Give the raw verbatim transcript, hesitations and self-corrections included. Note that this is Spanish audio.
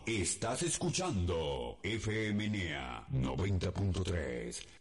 Estás escuchando F M N E A noventa punto tres.